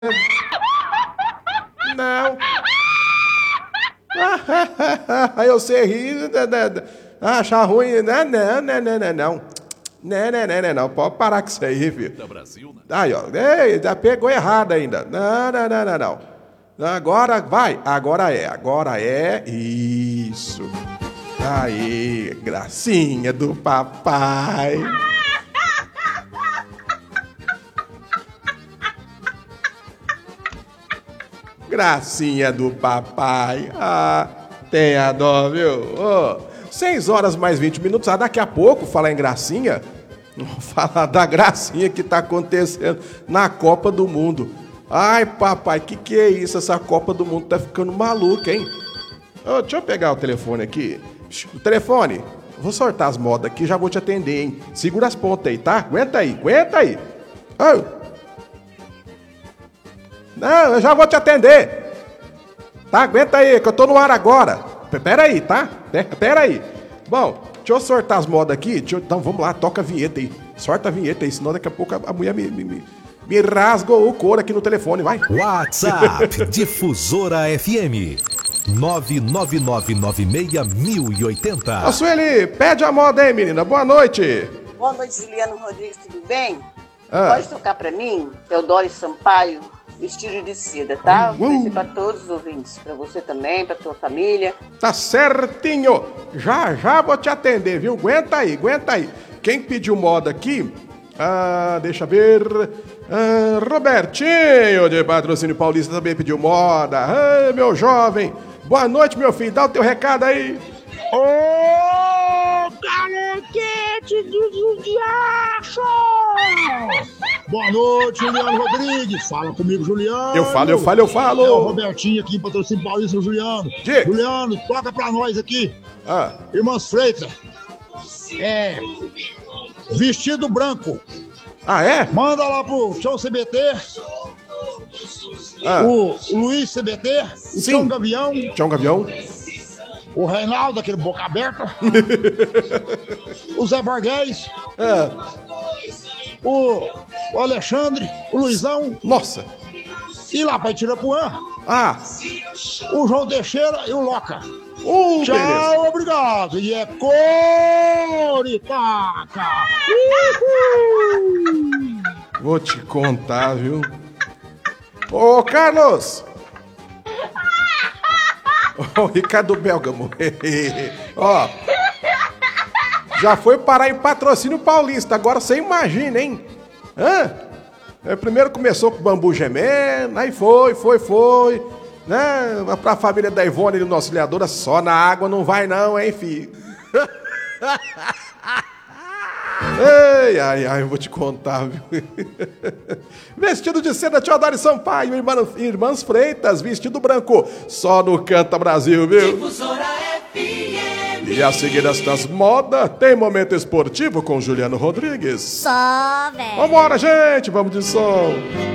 Não. Eu sei rir, achar ruim, não. Não, pode parar com isso aí, filho. Aí, ó, já pegou errado ainda. Não. Agora vai, agora é, isso. Aí, gracinha do papai. Gracinha do papai. Ah, tenha dó, viu? Oh, 6 horas mais 20 minutos. Ah, daqui a pouco, falar em gracinha, vou falar da gracinha que tá acontecendo na Copa do Mundo. Ai, papai, que é isso? Essa Copa do Mundo tá ficando maluca, hein? Oh, deixa eu pegar o telefone aqui. O telefone, vou sortar as modas aqui, já vou te atender, hein? Segura as pontas aí, tá? Aguenta aí. Oh. Não, eu já vou te atender. Tá, aguenta aí, que eu tô no ar agora. Pera aí, tá? Pera aí. Bom, deixa eu sortar as modas aqui. Então, vamos lá, toca a vinheta aí. Sorta a vinheta aí, senão daqui a pouco a mulher me rasga o couro aqui no telefone, vai. WhatsApp Difusora FM 999961080. A Sueli, pede a moda aí, menina. Boa noite. Boa noite, Juliano Rodrigues, tudo bem? Pode tocar pra mim, Teodoro Sampaio, Vestido de Seda, tá? Oferecer pra todos os ouvintes, pra você também, pra tua família. Tá certinho. Já vou te atender, viu? Aguenta aí. Quem pediu moda aqui? Deixa ver. Robertinho, de Patrocínio Paulista, também pediu moda. Meu jovem. Boa noite, meu filho. Dá o teu recado aí. Ô, calequete de diacho! Boa noite, Juliano Rodrigues. Fala comigo, Juliano. Eu falo. É o Robertinho aqui em Patrocínio Paulista, Juliano. Diga. Juliano, toca pra nós aqui. Irmãs Freitas. Vestido branco. Ah, é? Manda lá pro Tchau CBT. O Luiz CBT. O Tião Gavião. O Reinaldo, aquele boca aberta. O Zé Borghese. O Alexandre. O Luizão. Nossa. E lá pra Itirapuã. O João Teixeira e o Loca. Tchau, beleza. obrigado. E é Coritaca. Vou te contar, viu? Ô, Carlos! Ô, Ricardo Belgamo. Ó, já foi parar em Patrocínio Paulista, agora você imagina, hein? Primeiro começou com o bambu gemendo, aí foi, né? Pra família da Ivone e do Auxiliadora, só na água não vai não, hein, filho? Ai, eu vou te contar, viu? Vestido de seda, Teodoro Sampaio, Irmãs Freitas, vestido branco, só no Canta Brasil, viu? E a seguir estas modas, tem momento esportivo com Juliano Rodrigues. Só, velho. Vambora, gente, vamos de som.